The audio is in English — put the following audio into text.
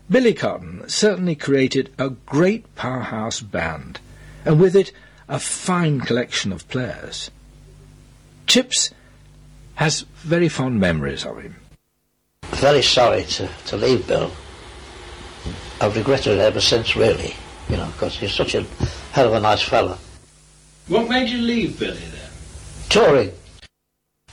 Billy Cotton certainly created a great powerhouse band, and with it a fine collection of players. Chips has very fond memories of him. Very sorry to leave Bill. I've regretted it ever since, really, because he's such a hell of a nice fella. What made you leave Billy then? Touring.